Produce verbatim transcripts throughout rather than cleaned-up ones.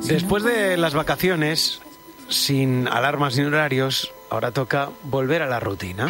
Después de las vacaciones, sin alarmas ni horarios, ahora toca volver a la rutina.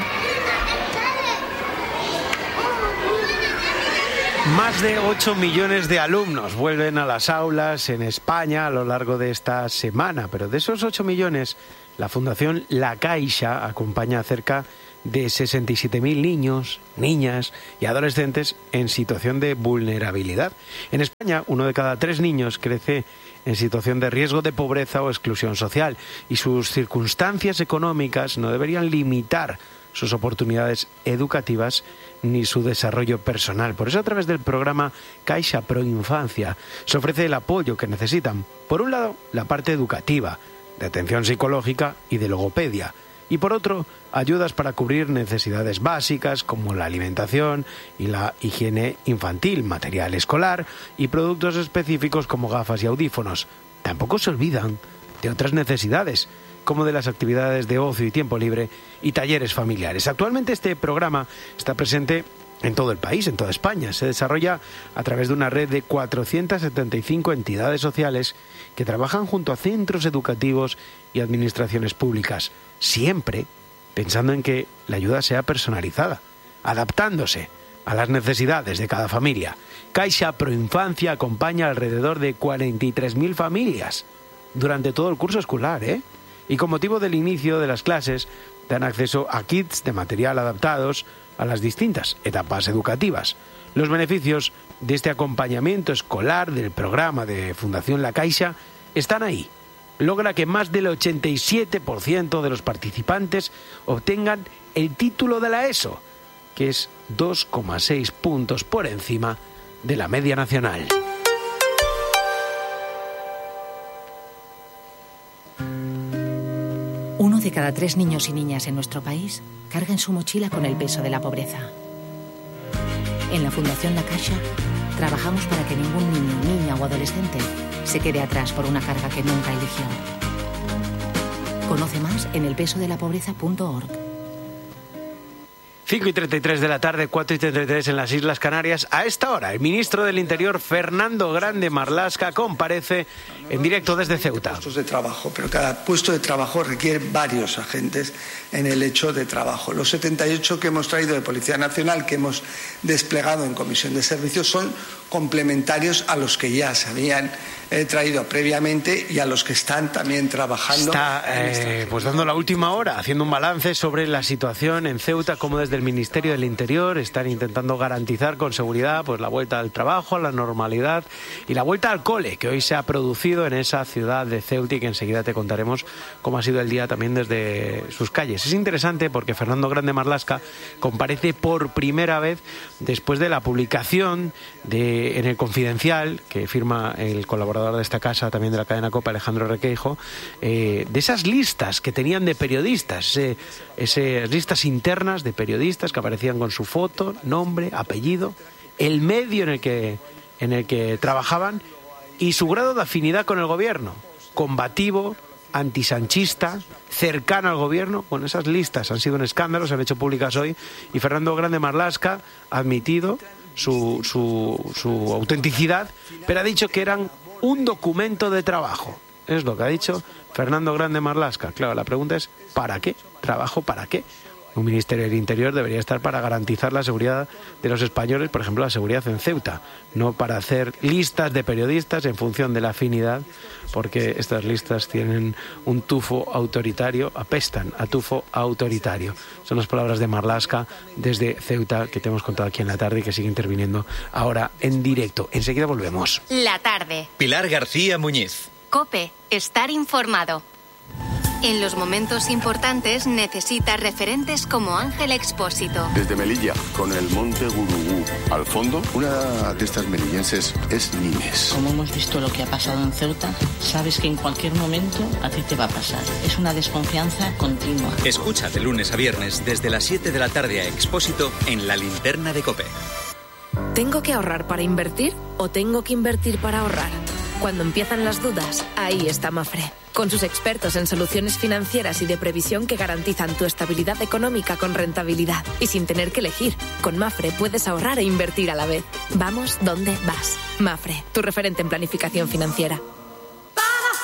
Más de ocho millones de alumnos vuelven a las aulas en España a lo largo de esta semana, pero de esos ocho millones, la Fundación La Caixa acompaña a cerca de sesenta y siete mil niños, niñas y adolescentes en situación de vulnerabilidad. En España, uno de cada tres niños crece en situación de riesgo de pobreza o exclusión social, y sus circunstancias económicas no deberían limitar sus oportunidades educativas ni su desarrollo personal. Por eso, a través del programa Caixa Pro Infancia se ofrece el apoyo que necesitan. Por un lado, la parte educativa, de atención psicológica y de logopedia, y por otro, ayudas para cubrir necesidades básicas como la alimentación y la higiene infantil, material escolar y productos específicos como gafas y audífonos. Tampoco se olvidan de otras necesidades, como de las actividades de ocio y tiempo libre y talleres familiares. Actualmente este programa está presente en todo el país, en toda España. Se desarrolla a través de una red de cuatrocientas setenta y cinco entidades sociales que trabajan junto a centros educativos y administraciones públicas, siempre pensando en que la ayuda sea personalizada, adaptándose a las necesidades de cada familia. Caixa Pro Infancia acompaña alrededor de cuarenta y tres mil familias durante todo el curso escolar, ¿eh? Y con motivo del inicio de las clases dan acceso a kits de material adaptados a las distintas etapas educativas. Los beneficios de este acompañamiento escolar del programa de Fundación La Caixa están ahí. Logra que más del ochenta y siete por ciento de los participantes obtengan el título de la ESO, que es dos coma seis puntos por encima de la media nacional. Uno de cada tres niños y niñas en nuestro país carga en su mochila con el peso de la pobreza. En la Fundación La Caixa trabajamos para que ningún niño, niña o adolescente se quede atrás por una carga que nunca eligió. Conoce más en el peso de la pobreza punto org. cinco y treinta y tres de la tarde, cuatro y treinta y tres en las Islas Canarias. A esta hora, el ministro del Interior, Fernando Grande Marlaska, comparece en directo desde Ceuta. Puestos de trabajo, pero cada puesto de trabajo requiere varios agentes en el hecho de trabajo. Los setenta y ocho que hemos traído de Policía Nacional, que hemos desplegado en Comisión de Servicios, son complementarios a los que ya se habían eh, traído previamente y a los que están también trabajando. Está eh, pues dando la última hora, haciendo un balance sobre la situación en Ceuta, como desde el Ministerio del Interior están intentando garantizar con seguridad pues la vuelta al trabajo, a la normalidad y la vuelta al cole, que hoy se ha producido en esa ciudad de Ceuta y que enseguida te contaremos cómo ha sido el día también desde sus calles. Es interesante porque Fernando Grande Marlaska comparece por primera vez después de la publicación de en el Confidencial, que firma el colaborador de esta casa, también de la cadena COPE, Alejandro Requeijo, eh, de esas listas que tenían de periodistas, eh, esas listas internas de periodistas que aparecían con su foto, nombre, apellido, el medio en el que, en el que trabajaban y su grado de afinidad con el gobierno, combativo, antisanchista, cercano al gobierno. Bueno, esas listas han sido un escándalo, se han hecho públicas hoy, y Fernando Grande Marlaska ha admitido Su, su, su autenticidad, pero ha dicho que eran un documento de trabajo. Es lo que ha dicho Fernando Grande Marlaska. Claro, la pregunta es, ¿para qué? ¿Trabajo para qué? Un Ministerio del Interior debería estar para garantizar la seguridad de los españoles, por ejemplo, la seguridad en Ceuta, no para hacer listas de periodistas en función de la afinidad, porque estas listas tienen un tufo autoritario, apestan a tufo autoritario. Son las palabras de Marlaska desde Ceuta, que te hemos contado aquí en la tarde y que sigue interviniendo ahora en directo. Enseguida volvemos. La tarde. Pilar García Muñiz. COPE. Estar informado. En los momentos importantes necesitas referentes como Ángel Expósito. Desde Melilla, con el monte Gurugú al fondo, una de estas melillenses es Nimes. Como hemos visto lo que ha pasado en Ceuta, sabes que en cualquier momento a ti te va a pasar. Es una desconfianza continua. Escucha de lunes a viernes desde las siete de la tarde a Expósito en La Linterna de COPE. ¿Tengo que ahorrar para invertir o tengo que invertir para ahorrar? Cuando empiezan las dudas, ahí está Mafre, con sus expertos en soluciones financieras y de previsión que garantizan tu estabilidad económica con rentabilidad y sin tener que elegir. Con Mafre puedes ahorrar e invertir a la vez. Vamos donde vas. Mafre, tu referente en planificación financiera.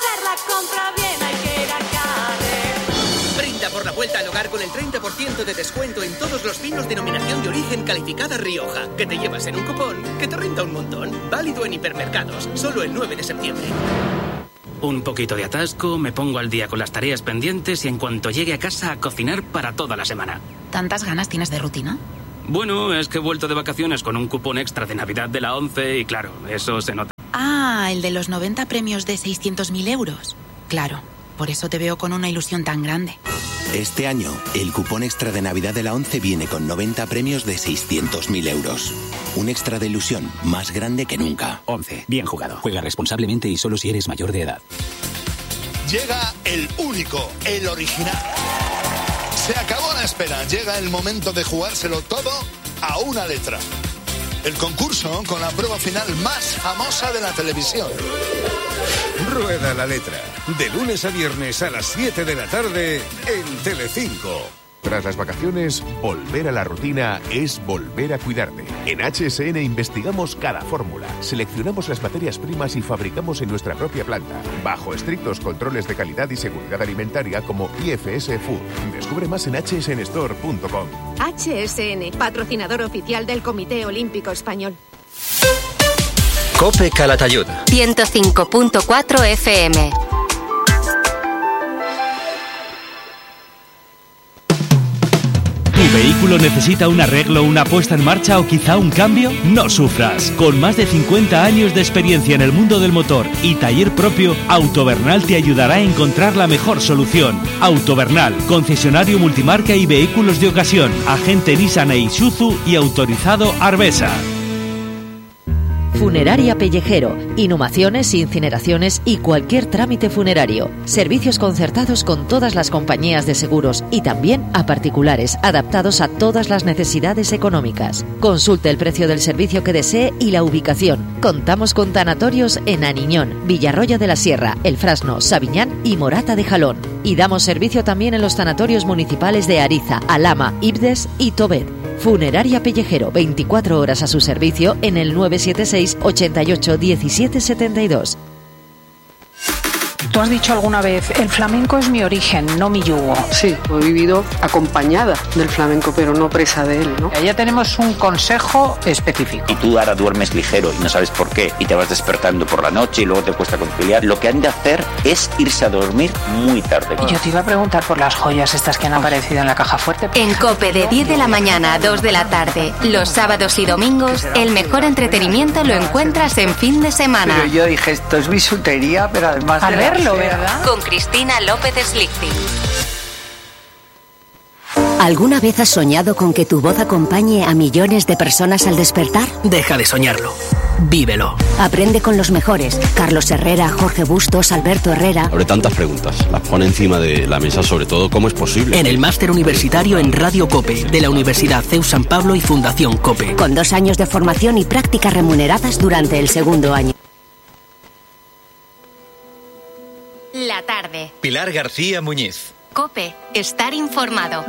por la vuelta al hogar con el treinta por ciento de descuento en todos los vinos denominación de origen calificada Rioja, que te llevas en un cupón que te renta un montón. Válido en hipermercados, solo el nueve de septiembre. Un poquito de atasco, me pongo al día con las tareas pendientes y en cuanto llegue a casa a cocinar para toda la semana. ¿Tantas ganas tienes de rutina? Bueno, es que he vuelto de vacaciones con un cupón extra de Navidad de la ONCE y claro, eso se nota. Ah, el de los noventa premios de seiscientos mil euros. Claro, por eso te veo con una ilusión tan grande. Este año, el cupón extra de Navidad de la ONCE viene con noventa premios de seiscientos mil euros. Un extra de ilusión más grande que nunca. ONCE, bien jugado. Juega responsablemente y solo si eres mayor de edad. Llega el único, el original. Se acabó la espera. Llega el momento de jugárselo todo a una letra. El concurso con la prueba final más famosa de la televisión. Rueda la letra. De lunes a viernes a las siete de la tarde en Telecinco. Tras las vacaciones, volver a la rutina es volver a cuidarte. En H S N investigamos cada fórmula, seleccionamos las materias primas y fabricamos en nuestra propia planta, bajo estrictos controles de calidad y seguridad alimentaria como I F S Food. Descubre más en h s n store punto com. H S N, patrocinador oficial del Comité Olímpico Español. COPE Calatayud. ciento cinco punto cuatro F M. ¿Tu vehículo necesita un arreglo, una puesta en marcha o quizá un cambio? No sufras. Con más de cincuenta años de experiencia en el mundo del motor y taller propio, Autovernal te ayudará a encontrar la mejor solución. Autovernal, concesionario multimarca y vehículos de ocasión, agente Nissan e Isuzu y autorizado Arbesa. Funeraria Pellejero, inhumaciones, incineraciones y cualquier trámite funerario. Servicios concertados con todas las compañías de seguros y también a particulares, adaptados a todas las necesidades económicas. Consulte el precio del servicio que desee y la ubicación. Contamos con tanatorios en Aniñón, Villarroya de la Sierra, El Frasno, Sabiñán y Morata de Jalón. Y damos servicio también en los tanatorios municipales de Ariza, Alhama, Ibdes y Tobet. Funeraria Pellejero, veinticuatro horas a su servicio en el nueve siete seis, ochenta y ocho, diecisiete setenta y dos. Tú has dicho alguna vez, el flamenco es mi origen, no mi yugo. Sí, he vivido acompañada del flamenco, pero no presa de él, ¿no? Ya tenemos un consejo específico. Y tú ahora duermes ligero y no sabes por qué, y te vas despertando por la noche y luego te cuesta conciliar. Lo que han de hacer es irse a dormir muy tarde. Y yo te iba a preguntar por las joyas estas que han aparecido en la caja fuerte. En COPE de diez de la mañana a dos de la tarde, los sábados y domingos, el mejor entretenimiento lo encuentras en fin de semana. Pero yo dije, esto es bisutería, pero además... A de verlo, ¿verdad? Con Cristina López Slichting. ¿Alguna vez has soñado con que tu voz acompañe a millones de personas al despertar? Deja de soñarlo. Vívelo. Aprende con los mejores. Carlos Herrera, Jorge Bustos, Alberto Herrera. Abre tantas preguntas. Las pone encima de la mesa, sobre todo, ¿cómo es posible? En el máster universitario en Radio COPE, de la Universidad C E U San Pablo y Fundación COPE. Con dos años de formación y prácticas remuneradas durante el segundo año. La tarde. Pilar García Muñiz. COPE. Estar informado.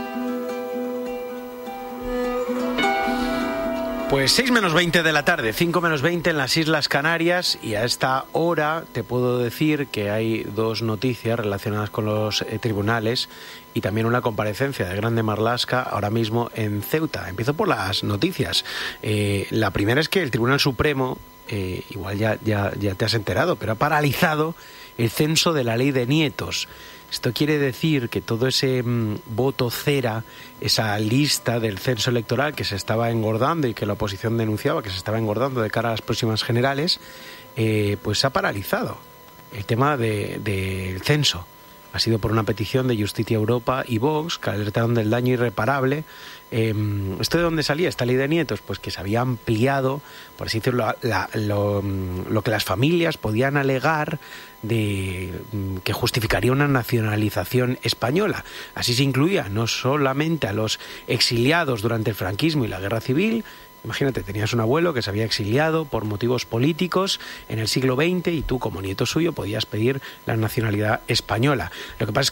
Pues seis menos veinte de la tarde, cinco menos veinte en las Islas Canarias, y a esta hora te puedo decir que hay dos noticias relacionadas con los eh, tribunales y también una comparecencia de Grande Marlaska ahora mismo en Ceuta. Empiezo por las noticias. Eh, la primera es que el Tribunal Supremo, eh, igual ya, ya, ya te has enterado, pero ha paralizado el censo de la ley de nietos. Esto quiere decir que todo ese mmm, voto cera, esa lista del censo electoral que se estaba engordando y que la oposición denunciaba que se estaba engordando de cara a las próximas generales, eh, pues se ha paralizado el tema del de, de censo. Ha sido por una petición de Justicia Europa y Vox, que alertaron del daño irreparable. Eh, ¿Esto de dónde salía esta ley de nietos? Pues que se había ampliado, por así decirlo, la, lo, lo que las familias podían alegar de que justificaría una nacionalización española. Así se incluía no solamente a los exiliados durante el franquismo y la guerra civil. Imagínate, tenías un abuelo que se había exiliado por motivos políticos en el siglo veinte y tú, como nieto suyo, podías pedir la nacionalidad española. Lo que pasa es que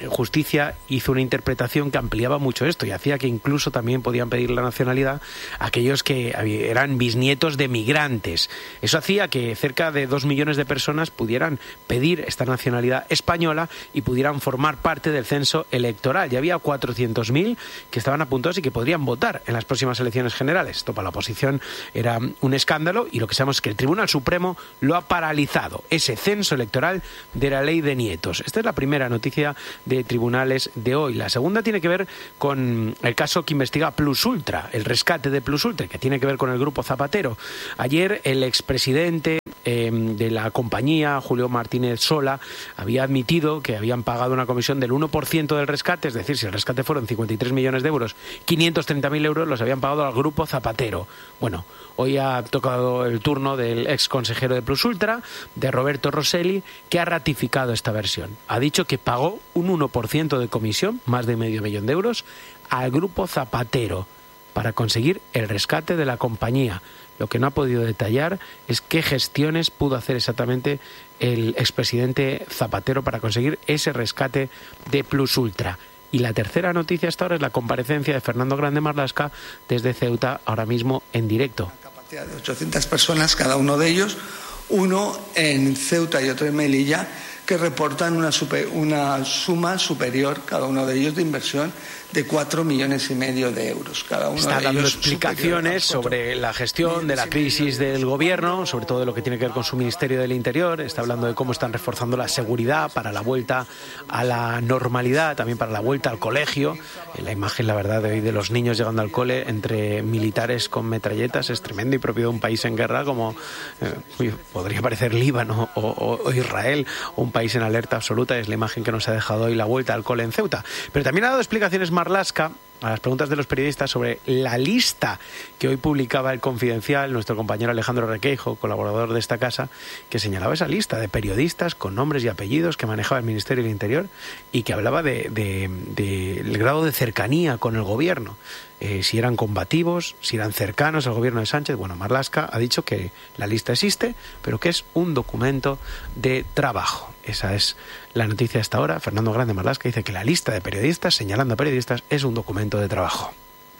Justicia hizo una interpretación que ampliaba mucho esto y hacía que incluso también podían pedir la nacionalidad a aquellos que eran bisnietos de migrantes. Eso hacía que cerca de dos millones de personas pudieran pedir esta nacionalidad española y pudieran formar parte del censo electoral. Ya había cuatrocientos mil que estaban apuntados y que podrían votar en las próximas elecciones generales. Esto para la oposición era un escándalo y lo que sabemos es que el Tribunal Supremo lo ha paralizado, ese censo electoral de la ley de nietos. Esta es la primera noticia de tribunales de hoy. La segunda tiene que ver con el caso que investiga Plus Ultra, el rescate de Plus Ultra, que tiene que ver con el grupo Zapatero. Ayer el expresidente eh, de la compañía, Julio Martínez Sola, había admitido que habían pagado una comisión del uno por ciento del rescate, es decir, si el rescate fueron cincuenta y tres millones de euros, quinientos treinta mil euros los habían pagado al grupo Zapatero. Bueno, hoy ha tocado el turno del ex consejero de Plus Ultra, de Roberto Rosselli, que ha ratificado esta versión. Ha dicho que pagó un uno por ciento de comisión, más de medio millón de euros, al grupo Zapatero para conseguir el rescate de la compañía. Lo que no ha podido detallar es qué gestiones pudo hacer exactamente el expresidente Zapatero para conseguir ese rescate de Plus Ultra. Y la tercera noticia hasta ahora es la comparecencia de Fernando Grande Marlaska desde Ceuta, ahora mismo en directo. Capacidad de ochocientas personas, cada uno de ellos, uno en Ceuta y otro en Melilla, que reportan una, super, una suma superior, cada uno de ellos, de inversión de cuatro millones y medio de euros. Cada uno Está de dando ellos explicaciones sobre la gestión de la crisis del gobierno, sobre todo de lo que tiene que ver con su Ministerio del Interior. Está hablando de cómo están reforzando la seguridad para la vuelta a la normalidad, también para la vuelta al colegio. La imagen, la verdad, de hoy de los niños llegando al cole entre militares con metralletas es tremendo y propio de un país en guerra como eh, podría parecer Líbano o, o, o Israel, o un país en alerta absoluta. Es la imagen que nos ha dejado hoy la vuelta al cole en Ceuta. Pero también ha dado explicaciones Marlaska a las preguntas de los periodistas sobre la lista que hoy publicaba el Confidencial, nuestro compañero Alejandro Requeijo, colaborador de esta casa, que señalaba esa lista de periodistas con nombres y apellidos que manejaba el Ministerio del Interior y que hablaba de, de, de, del grado de cercanía con el gobierno. Eh, si eran combativos, si eran cercanos al gobierno de Sánchez. Bueno, Marlaska ha dicho que la lista existe, pero que es un documento de trabajo. Esa es la noticia hasta ahora. Fernando Grande Marlaska dice que la lista de periodistas, señalando a periodistas, es un documento de trabajo.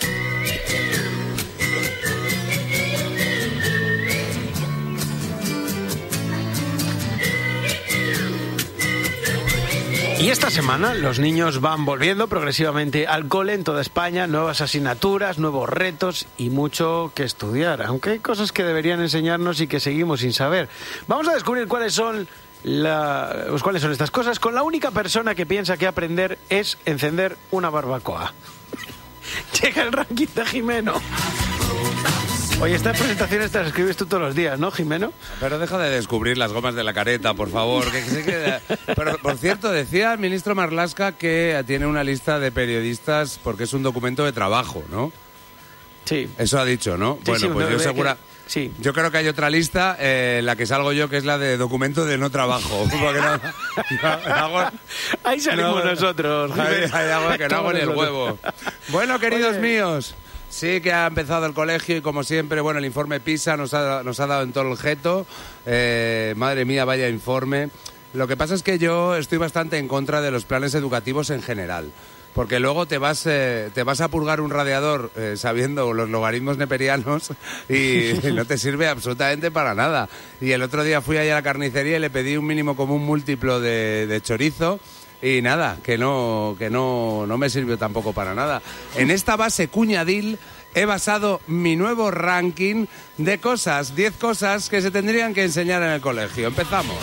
Y esta semana los niños van volviendo progresivamente al cole en toda España, nuevas asignaturas, nuevos retos y mucho que estudiar, aunque hay cosas que deberían enseñarnos y que seguimos sin saber. Vamos a descubrir cuáles son, la, pues, cuáles son estas cosas con la única persona que piensa que aprender es encender una barbacoa. Llega el ranking de Jimeno. Oye, estas presentaciones te las escribes tú todos los días, ¿no, Jimeno? Pero deja de descubrir las gomas de la careta, por favor. Que se quede... Pero, por cierto, decía el ministro Marlaska que tiene una lista de periodistas porque es un documento de trabajo, ¿no? Sí. Eso ha dicho, ¿no? Sí, bueno, sí, pues yo segura... Que... Sí. Yo creo que hay otra lista eh, en la que salgo yo, que es la de documento de no trabajo. Porque no, no, no hago, ahí salimos no, nosotros. Hay, hay algo que no hago ni el huevo. Bueno, queridos Oye. míos... Sí que ha empezado el colegio y, como siempre, bueno, el informe PISA nos ha, nos ha dado en todo el jeto. Eh, madre mía, vaya informe. Lo que pasa es que yo estoy bastante en contra de los planes educativos en general. Porque luego te vas, eh, te vas a purgar un radiador eh, sabiendo los logaritmos neperianos y no te sirve absolutamente para nada. Y el otro día fui allá a la carnicería y le pedí un mínimo común múltiplo de, de chorizo. Y nada, que no, que no, no me sirvió tampoco para nada. En esta base cuñadil he basado mi nuevo ranking de cosas, diez cosas que se tendrían que enseñar en el colegio. Empezamos.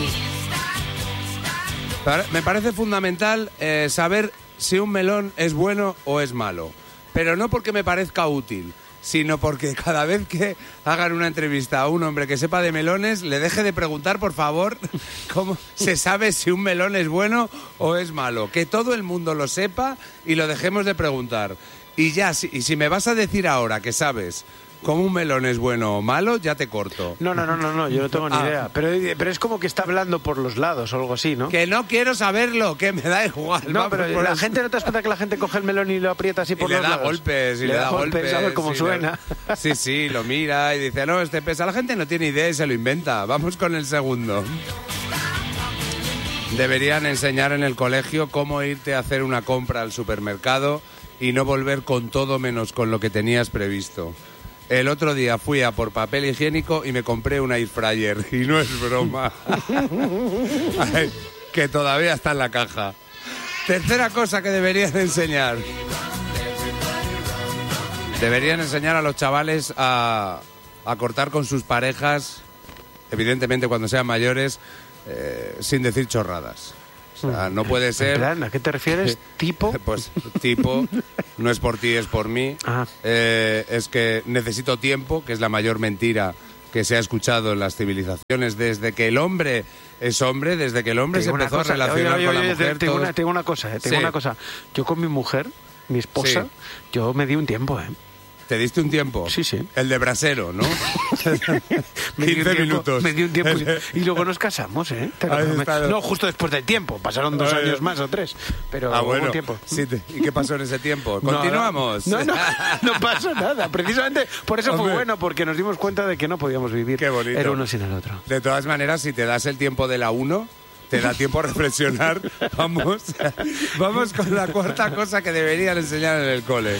Me parece fundamental eh, saber si un melón es bueno o es malo. Pero no porque me parezca útil, sino porque cada vez que hagan una entrevista a un hombre que sepa de melones, le deje de preguntar, por favor, cómo se sabe si un melón es bueno o es malo. Que todo el mundo lo sepa y lo dejemos de preguntar. Y ya, y si me vas a decir ahora que sabes cómo un melón es bueno o malo, ya te corto. No, no, no, no, no yo no tengo ni ah. idea. Pero, pero es como que está hablando por los lados o algo así, ¿no? Que no quiero saberlo, que me da igual. No, pero la eso. gente, ¿no te das cuenta que la gente coge el melón y lo aprieta así por y los le da lados? Golpes, y le, le da golpes, golpes. A ver cómo sí, suena. Lo, sí, sí, lo mira y dice, no, este pesa. La gente no tiene idea y se lo inventa. Vamos con el segundo. deberían enseñar en el colegio cómo irte a hacer una compra al supermercado y no volver con todo menos con lo que tenías previsto. El otro día fui a por papel higiénico y me compré un air fryer. Y no es broma. Ay, que todavía está en la caja. Tercera cosa que deberían enseñar. Deberían enseñar a los chavales a, a cortar con sus parejas, evidentemente cuando sean mayores, eh, sin decir chorradas. O sea, no puede ser... ¿A qué te refieres? ¿Tipo? Pues tipo, no es por ti, es por mí. Ah. Eh, es que necesito tiempo, que es la mayor mentira que se ha escuchado en las civilizaciones desde que el hombre es hombre, desde que el hombre Tengo se empezó cosa, a relacionar oye, oye, con oye, la mujer. Tengo, todos... una, tengo una cosa, eh, tengo Sí. una cosa. Yo con mi mujer, mi esposa, Sí. yo me di un tiempo, ¿eh? ¿Te diste un tiempo? Sí, sí. El de brasero, ¿no? me di un quince tiempo, minutos. Me di un tiempo y, y luego nos casamos, ¿eh? Te lo Ahí prometo. está. No, justo después del tiempo. Pasaron dos Ay. años más o tres. Pero Ah, hubo bueno. un tiempo. Sí, te- ¿Y qué pasó en ese tiempo? No, ¿Continuamos? No, no, no pasó nada. Precisamente por eso Hombre. fue bueno, porque nos dimos cuenta de que no podíamos vivir Qué bonito. el uno sin el otro. De todas maneras, si te das el tiempo de la uno, te da tiempo a reflexionar. Vamos, vamos con la cuarta cosa que deberían enseñar en el cole.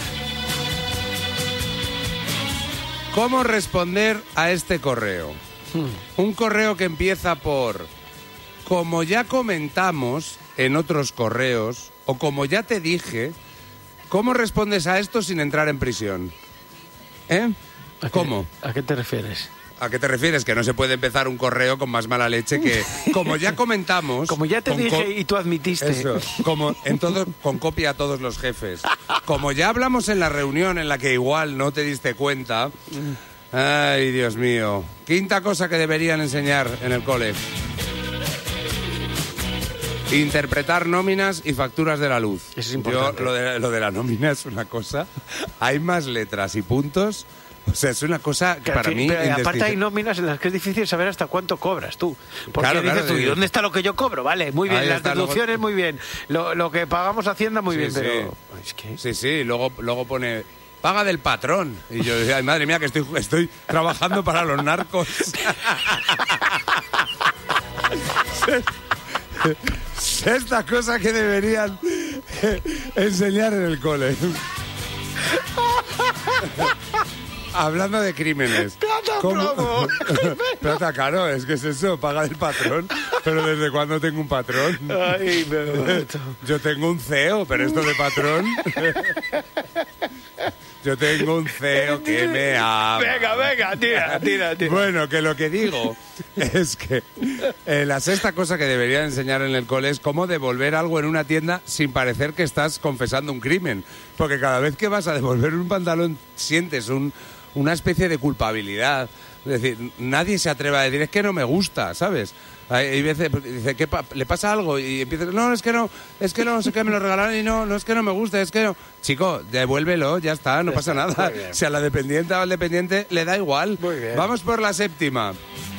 ¿Cómo responder a este correo? Un correo que empieza por, como ya comentamos en otros correos, o como ya te dije, ¿cómo respondes a esto sin entrar en prisión? ¿Eh? ¿A qué- ¿Cómo? ¿A qué te refieres? ¿A qué te refieres? Que no se puede empezar un correo con más mala leche que, como ya comentamos... Como ya te con dije co- y tú admitiste. Eso, como en todo, con copia a todos los jefes. Como ya hablamos en la reunión en la que igual no te diste cuenta... Ay, Dios mío. Quinta cosa que deberían enseñar en el cole. Interpretar nóminas y facturas de la luz. Eso es importante. Yo, lo de, lo de la nómina es una cosa... Hay más letras y puntos... O sea, es una cosa que Claro, para que- mí... pero aparte indescriptible. hay nóminas en las que es difícil saber hasta cuánto cobras tú. Porque Claro, dices claro, tú, de- ¿y dónde está lo que yo cobro? Vale, muy bien, Ahí las está, deducciones luego- muy bien, lo, lo que pagamos a Hacienda muy Sí, bien, sí. pero... Es que... Sí, sí, luego, luego pone... Paga del patrón. Y yo decía, ay, madre mía, que estoy, estoy trabajando para los narcos. Esta cosa que deberían enseñar en el cole. Hablando de crímenes. Plata, ¿Cómo? plomo. Plata, caro, es que es eso, paga del patrón. Pero ¿desde cuándo tengo un patrón? Ay, me mato. Yo tengo un C E O, pero esto de patrón... Yo tengo un C E O que me ama. Venga, venga, tira, tira, tira. Bueno, que lo que digo es que eh, la sexta cosa que deberían enseñar en el cole es cómo devolver algo en una tienda sin parecer que estás confesando un crimen. Porque cada vez que vas a devolver un pantalón sientes un, una especie de culpabilidad. Es decir, nadie se atreve a decir, es que no me gusta, ¿sabes? Hay, hay veces, dice, ¿qué pa- ¿le pasa algo? Y empieza, no, es que no, es que no, sé qué, me lo regalaron y no, no, es que no me gusta, es que no. Chico, devuélvelo, ya está, no Ya pasa está, nada. muy bien. Si a la dependiente o al dependiente le da igual. Muy bien. Vamos por la séptima.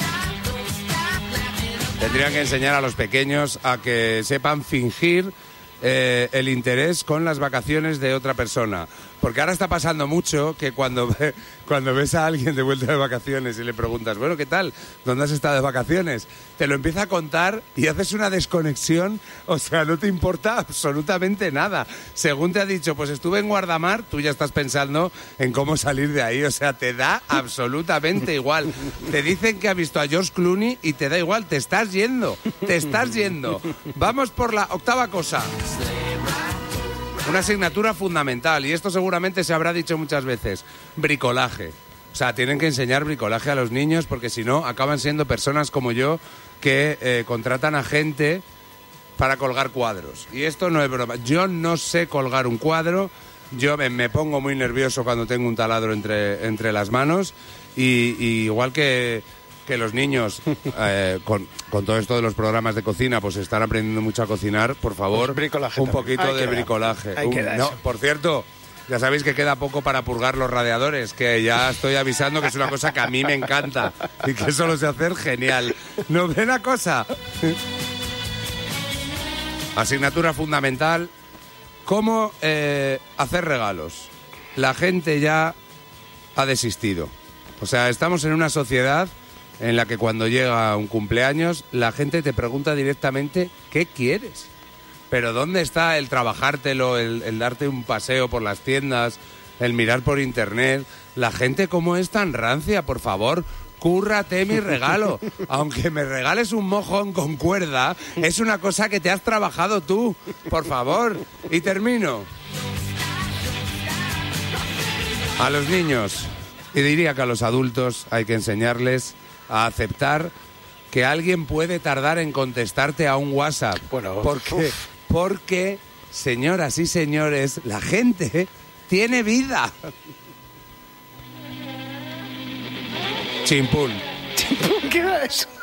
Tendrían que enseñar a los pequeños a que sepan fingir eh, el interés con las vacaciones de otra persona. Porque ahora está pasando mucho que cuando, ve- cuando ves a alguien de vuelta de vacaciones y le preguntas, bueno, ¿qué tal? ¿Dónde has estado de vacaciones? Te lo empieza a contar y haces una desconexión, o sea, no te importa absolutamente nada. Según te ha dicho, pues estuve en Guardamar, tú ya estás pensando en cómo salir de ahí, o sea, te da absolutamente igual. Te dicen que ha visto a George Clooney y te da igual, te estás yendo, te estás yendo. Vamos por la octava cosa. Una asignatura fundamental, y esto seguramente se habrá dicho muchas veces, bricolaje. O sea, tienen que enseñar bricolaje a los niños porque si no acaban siendo personas como yo que eh, contratan a gente para colgar cuadros. Y esto no es broma. Yo no sé colgar un cuadro, yo me, me pongo muy nervioso cuando tengo un taladro entre, entre las manos y, y igual que... que los niños, eh, con, con todo esto de los programas de cocina, pues están aprendiendo mucho a cocinar, por favor, Pues bricolaje un también. poquito Ahí de queda. bricolaje. Ahí Un- queda no, eso. por cierto, ya sabéis que queda poco para purgar los radiadores, que ya estoy avisando que es una cosa que a mí me encanta y que eso lo sé hacer genial. Novena cosa. Asignatura fundamental, cómo eh, hacer regalos. La gente ya ha desistido. O sea, estamos en una sociedad en la que cuando llega un cumpleaños la gente te pregunta directamente ¿qué quieres? Pero ¿dónde está el trabajártelo, el, el darte un paseo por las tiendas, el mirar por internet? La gente cómo es tan rancia, por favor, cúrrate mi regalo. Aunque me regales un mojón con cuerda, es una cosa que te has trabajado tú, por favor. Y termino. A los niños, y diría que a los adultos hay que enseñarles a aceptar que alguien puede tardar en contestarte a un WhatsApp. Bueno, porque, uf. porque, señoras y señores, la gente tiene vida. Chimpún. ¿Chimpún? ¿Qué era eso?